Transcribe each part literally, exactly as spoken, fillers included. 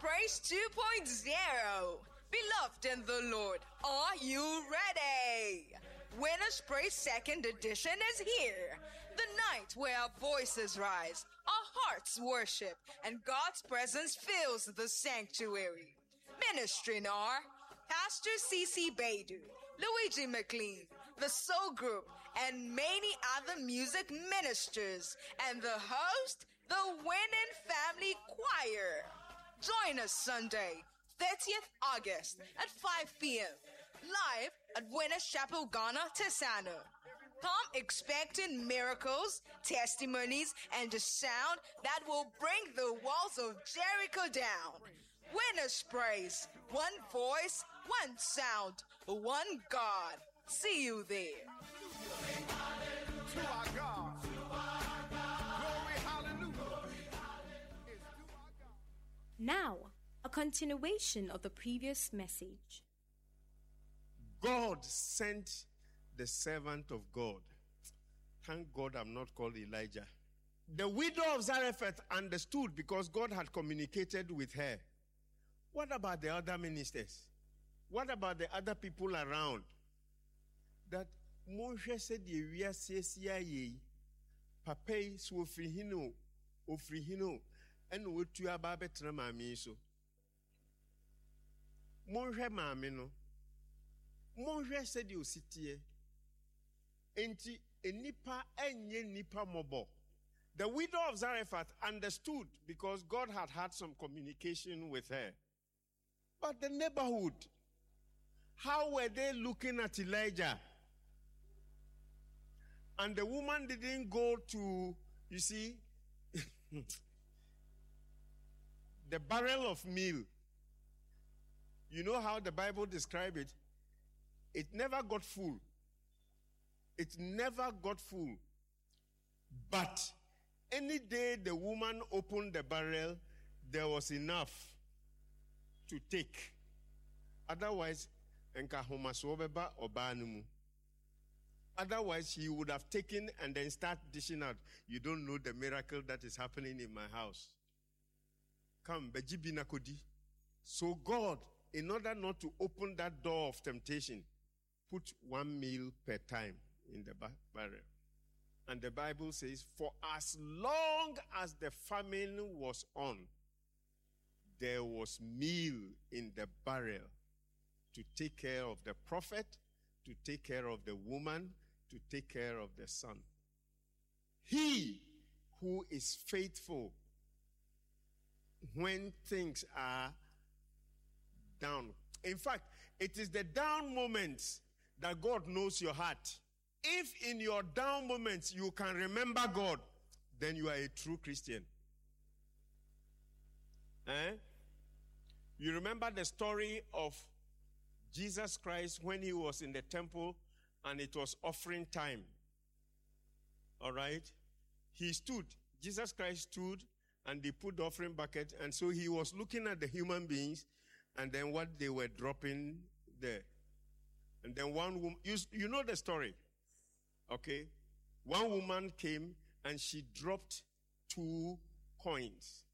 Praise two point oh. Beloved in the Lord, are you ready? Winners Praise second edition is here. The night where our voices rise, our hearts worship, and God's presence fills the sanctuary. Ministering are Pastor C C Baidu, Luigi McLean, the Soul Group, and many other music ministers, and the host, the Winning Family Choir. Join us Sunday, thirtieth August at five p.m. live at Winners Chapel, Ghana, Tesano. Come expecting miracles, testimonies, and a sound that will bring the walls of Jericho down. Winners Praise, one voice, one sound, one God. See you there. To our God. Glory, hallelujah. It's to our God. Now, a continuation of the previous message. God sent the servant of God. Thank God I'm not called Elijah. The widow of Zarephath understood because God had communicated with her. What about the other ministers? What about the other people around? That Moshe said, "We are saying, Papa, so frihino, ofrihino, and what you are better, mammy so." Moshe mammy no. Moshe said, "You sit here." Enti enipa enye nipa mobo. The widow of Zarephath understood because God had had some communication with her. But the neighborhood, how were they looking at Elijah? And the woman didn't go to, you see, the barrel of meal. You know how the Bible describes it? It never got full. It never got full. But any day the woman opened the barrel, there was enough to take. Otherwise, otherwise he would have taken and then start dishing out. You don't know the miracle that is happening in my house. Come, bejibi nakodi. So God, in order not to open that door of temptation, put one meal per time in the barrel. And the Bible says, for as long as the famine was on, there was meal in the barrel to take care of the prophet, to take care of the woman, to take care of the son. He who is faithful when things are down. In fact, it is the down moments that God knows your heart. If in your down moments you can remember God, then you are a true Christian. Eh? You remember the story of Jesus Christ when he was in the temple and it was offering time. All right? He stood. Jesus Christ stood and they put the offering bucket, and so he was looking at the human beings and then what they were dropping there. And then one woman, you, you know the story. Okay? One woman came and she dropped two coins.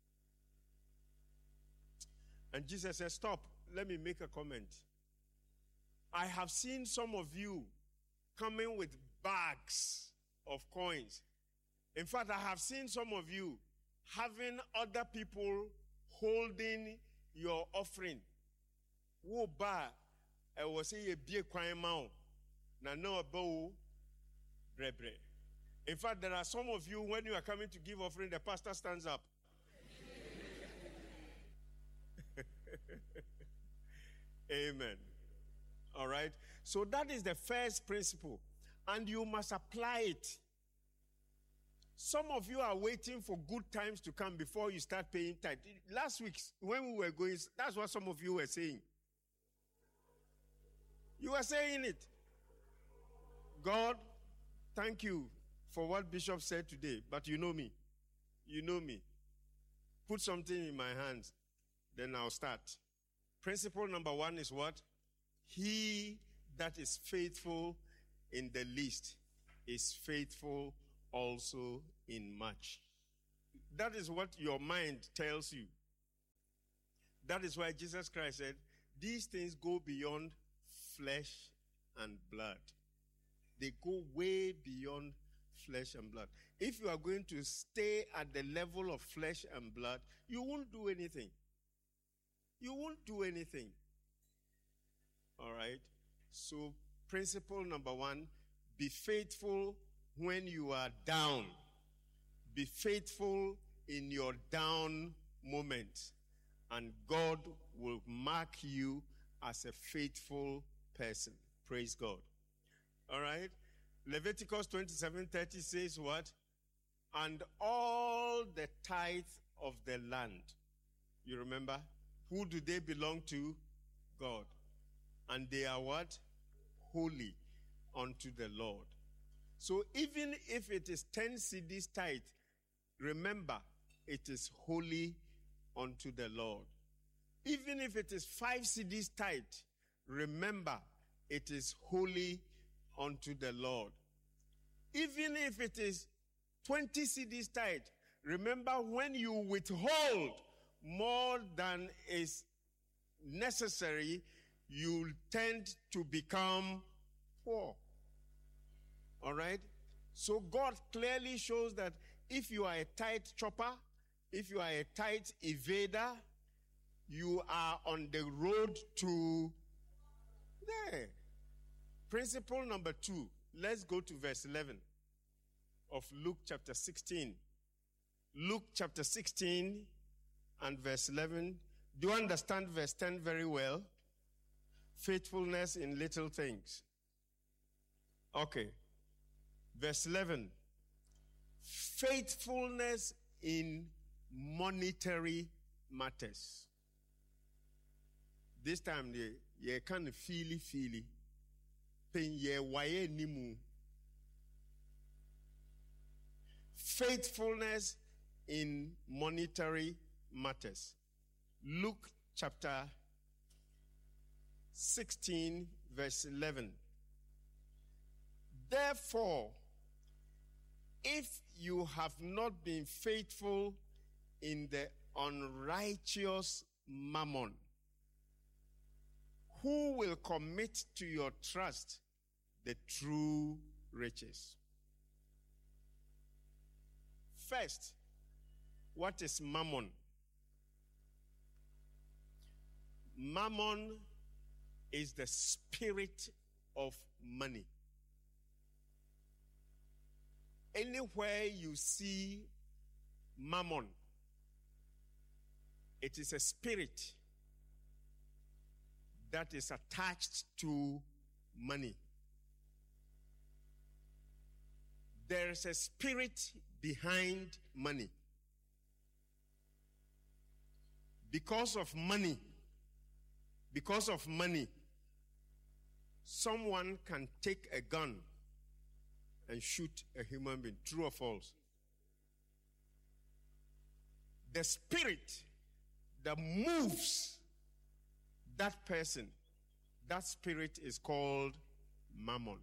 And Jesus said, "Stop, let me make a comment. I have seen some of you coming with bags of coins. In fact, I have seen some of you having other people holding your offering. Wo ba, I was say a big coin mount. Na no bow brebre. In fact, there are some of you, when you are coming to give offering, the pastor stands up. Amen. All right. So that is the first principle. And you must apply it. Some of you are waiting for good times to come before you start paying tithe. Last week, when we were going, that's what some of you were saying. You were saying it. God, thank you for what Bishop said today, but you know me. You know me. Put something in my hands, then I'll start. Principle number one is what? He that is faithful in the least is faithful also in much. That is what your mind tells you. That is why Jesus Christ said, these things go beyond flesh and blood. They go way beyond flesh and blood. If you are going to stay at the level of flesh and blood, you won't do anything. You won't do anything. All right? So, principle number one, be faithful when you are down. Be faithful in your down moment. And God will mark you as a faithful person. Praise God. All right? Leviticus twenty-seven thirty says what? And all the tithes of the land. You remember? Who do they belong to? God. And they are what? Holy unto the Lord. So even if it is ten cedis tithe, remember, it is holy unto the Lord. Even if it is five cedis tithe, remember, it is holy unto the Lord. Even if it is twenty cedis tithe, remember, when you withhold more than is necessary, you tend to become poor. All right? So God clearly shows that if you are a tithe chopper, if you are a tithe evader, you are on the road to there. Principle number two. Let's go to verse eleven of Luke chapter sixteen. Luke chapter sixteen and verse eleven. Do you understand verse ten very well? Faithfulness in little things. Okay. Verse eleven. Faithfulness in monetary matters. This time, you can feely feely. Pen ye waye nimu. Faithfulness in monetary matters. Luke chapter sixteen, verse eleven. Therefore, if you have not been faithful in the unrighteous mammon, who will commit to your trust the true riches? First, what is mammon? Mammon is the spirit of money. Anywhere you see mammon, it is a spirit that is attached to money. There is a spirit behind money. Because of money, because of money, someone can take a gun and shoot a human being. True or false? The spirit that moves that person, that spirit is called mammon.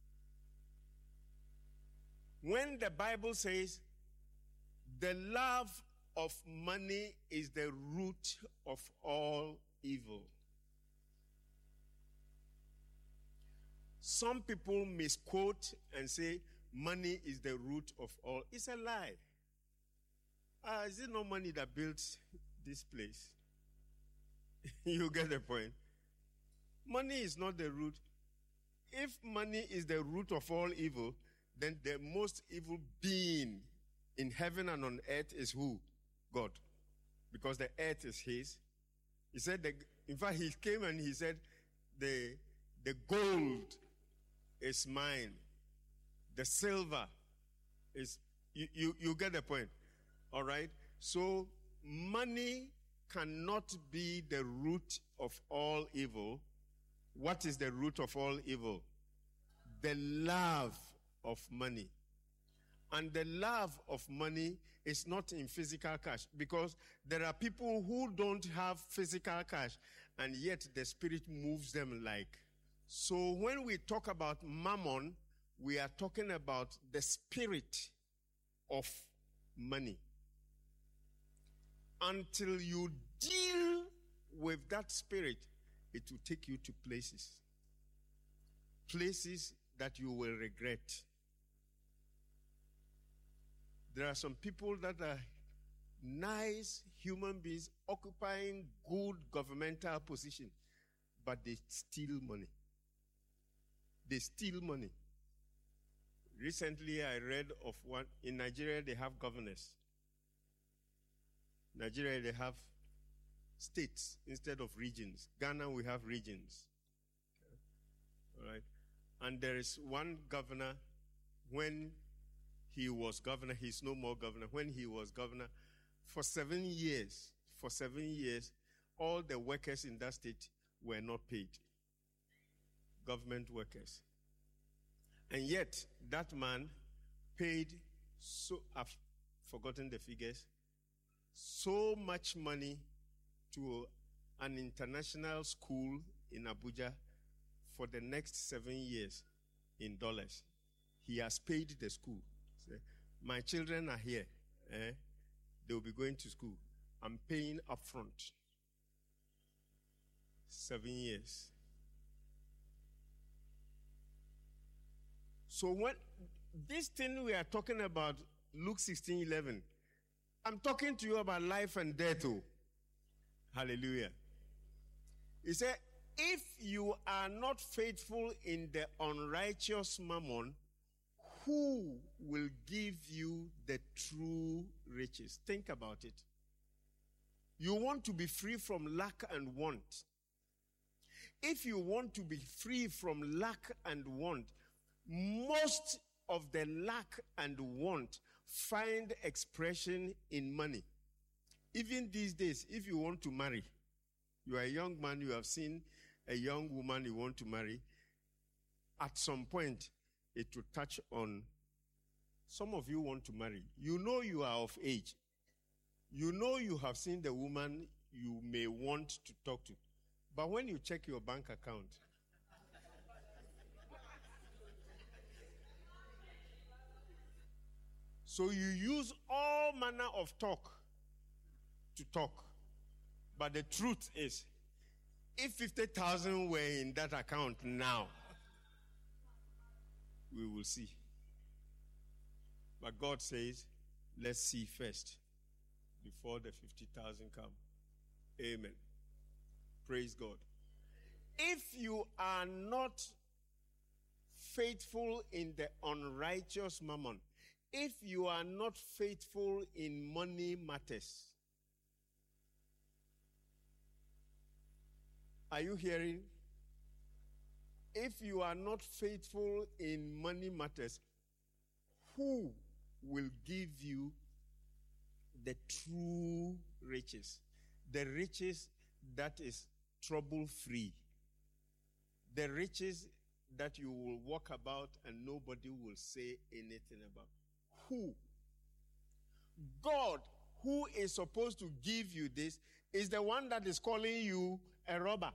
When the Bible says the love of money is the root of all evil, some people misquote and say money is the root of all. It's a lie. Ah, is it not money that built this place? You get the point. Money is not the root. If money is the root of all evil, then the most evil being in heaven and on earth is who? God. Because the earth is his. He said, the, in fact, he came and he said, the, the gold is mine. The silver is, you, you, you get the point. All right? So, money cannot be the root of all evil. What is the root of all evil? The love of money. And the love of money is not in physical cash, because there are people who don't have physical cash and yet the spirit moves them like. So when we talk about mammon, we are talking about the spirit of money. Until you deal with that spirit, it will take you to places. Places that you will regret. There are some people that are nice human beings occupying good governmental position, but they steal money. They steal money. Recently, I read of one, in Nigeria, they have governors. Nigeria, they have states instead of regions. Ghana, we have regions. All right. And there is one governor, when he was governor, he's no more governor, when he was governor, for seven years, for seven years, all the workers in that state were not paid. Government workers. And yet, that man paid so, I've forgotten the figures, so much money to an international school in Abuja for the next seven years in dollars. He has paid the school. Say, my children are here. Eh? They will be going to school. I'm paying upfront. Seven years. So when this thing we are talking about, Luke sixteen eleven, I'm talking to you about life and death. Oh. Hallelujah. He said, if you are not faithful in the unrighteous mammon, who will give you the true riches? Think about it. You want to be free from lack and want. If you want to be free from lack and want, most of the lack and want find expression in money. Even these days, if you want to marry, you are a young man, you have seen a young woman you want to marry, at some point, it will touch on, some of you want to marry. You know you are of age. You know you have seen the woman you may want to talk to. But when you check your bank account, so you use all manner of talk to talk. But the truth is, if fifty thousand were in that account now, we will see. But God says, let's see first before the fifty thousand come. Amen. Praise God. If you are not faithful in the unrighteous mammon, if you are not faithful in money matters, are you hearing? If you are not faithful in money matters, who will give you the true riches? The riches that is trouble-free. The riches that you will walk about and nobody will say anything about. Who? God, who is supposed to give you this, is the one that is calling you a robber.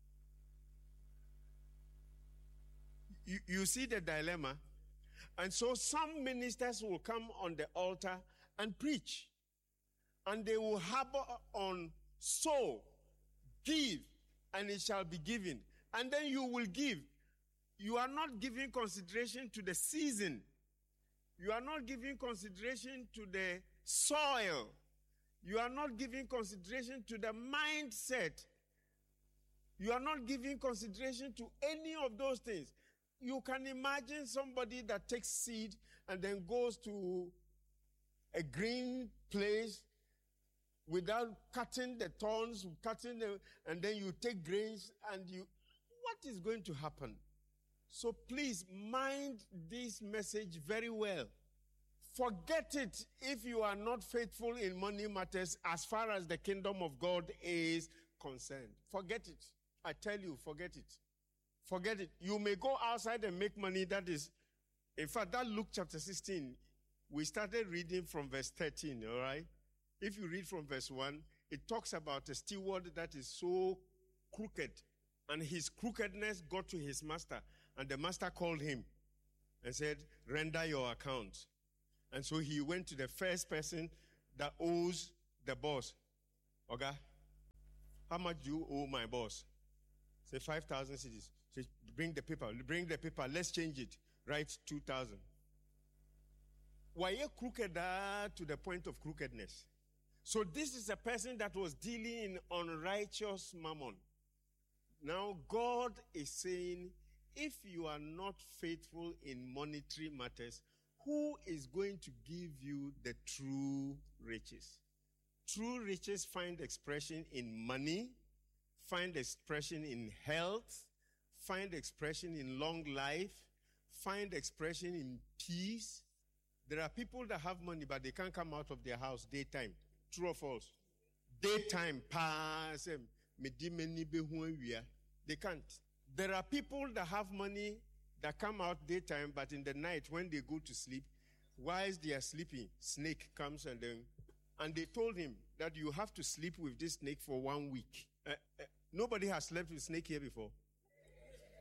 You, you see the dilemma? And so some ministers will come on the altar and preach. And they will harbor on sow, give, and it shall be given. And then you will give. You are not giving consideration to the season. You are not giving consideration to the soil. You are not giving consideration to the mindset. You are not giving consideration to any of those things. You can imagine somebody that takes seed and then goes to a green place without cutting the thorns, cutting the, and then you take grains and you, what is going to happen? So please mind this message very well. Forget it if you are not faithful in money matters as far as the kingdom of God is concerned. Forget it. I tell you, forget it. Forget it. You may go outside and make money. That is, in fact, that Luke chapter sixteen, we started reading from verse thirteen, all right? If you read from verse one, it talks about a steward that is so crooked, and his crookedness got to his master, and the master called him and said, render your account. And so he went to the first person that owes the boss. Okay? How much do you owe my boss? Say five thousand cedis. Say, bring the paper. Bring the paper. Let's change it. Write two thousand. Why you crooked to the point of crookedness? So this is a person that was dealing in unrighteous mammon. Now God is saying, if you are not faithful in monetary matters, who is going to give you the true riches? True riches find expression in money, find expression in health, find expression in long life, find expression in peace. There are people that have money, but they can't come out of their house daytime. True or false? Daytime, pass. They can't. There are people that have money that come out daytime, but in the night when they go to sleep, whilst they are sleeping, snake comes and then, and they told him that you have to sleep with this snake for one week. Uh, uh, nobody has slept with snake here before.